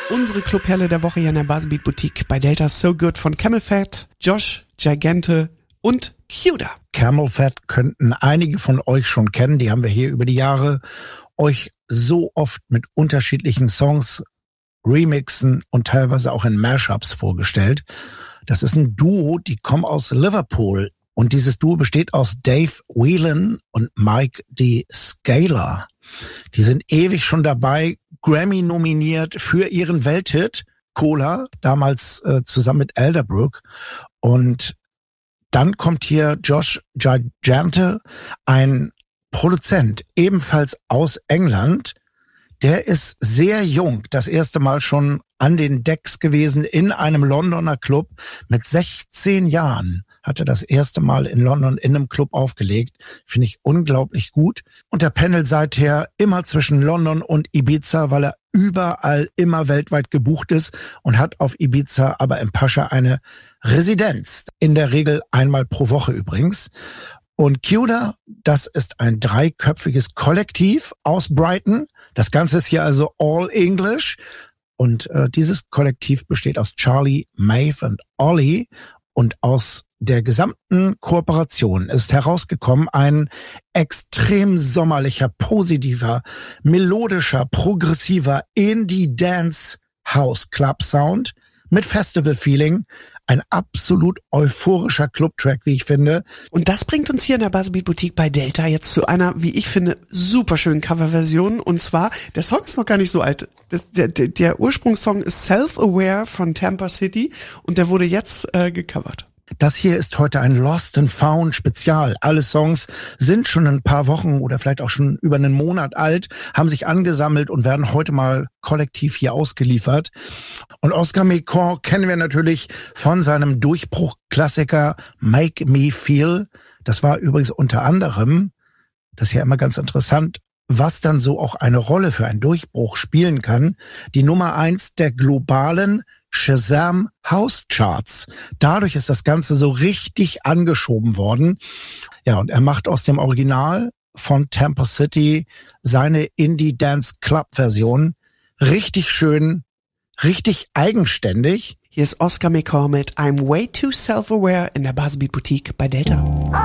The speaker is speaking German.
Unsere Clubperle der Woche hier in der Buzzbeat Boutique bei Delta So Good von Camel Fat, Josh, Gigante und Cuda. Camel Fat könnten einige von euch schon kennen. Die haben wir hier über die Jahre euch so oft mit unterschiedlichen Songs, Remixen und teilweise auch in Mashups vorgestellt. Das ist ein Duo, die kommen aus Liverpool. Und dieses Duo besteht aus Dave Whelan und Mike D. Scaler. Die sind ewig schon dabei, Grammy nominiert für ihren Welthit Cola, damals zusammen mit Elderbrook. Und dann kommt hier Josh Gigante, ein Produzent, ebenfalls aus England. Der ist sehr jung, das erste Mal schon an den Decks gewesen in einem Londoner Club. Mit 16 Jahren hat er das erste Mal in London in einem Club aufgelegt. Finde ich unglaublich gut. Und der pendelt seither immer zwischen London und Ibiza, weil er überall immer weltweit gebucht ist und hat auf Ibiza aber im Pascha eine Residenz. In der Regel einmal pro Woche übrigens. Und Cuda, das ist ein 3-köpfiges Kollektiv aus Brighton. Das Ganze ist hier also all English. Und dieses Kollektiv besteht aus Charlie, Maeve und Ollie. Und aus der gesamten Kooperation ist herausgekommen ein extrem sommerlicher, positiver, melodischer, progressiver Indie-Dance-House-Club-Sound mit Festival-Feeling. Ein absolut euphorischer Club-Track, wie ich finde. Und das bringt uns hier in der Buzzbeat Boutique bei Delta jetzt zu einer, wie ich finde, super schönen Coverversion. Und zwar, der Song ist noch gar nicht so alt. Der Ursprungssong ist Self-Aware von Tampa City und der wurde jetzt gecovert. Das hier ist heute ein Lost and Found Spezial. Alle Songs sind schon ein paar Wochen oder vielleicht auch schon über einen Monat alt, haben sich angesammelt und werden heute mal kollektiv hier ausgeliefert. Und Oscar Mekong kennen wir natürlich von seinem Durchbruch-Klassiker Make Me Feel. Das war übrigens unter anderem, das ist ja immer ganz interessant, was dann so auch eine Rolle für einen Durchbruch spielen kann, die Nummer 1 der globalen Shazam House Charts. Dadurch ist das Ganze so richtig angeschoben worden. Ja, und er macht aus dem Original von Tampa City seine Indie Dance Club Version richtig schön, richtig eigenständig. Hier ist Oscar Mekong mit I'm Way Too Self-Aware in der Buzzbeat Boutique bei Delta.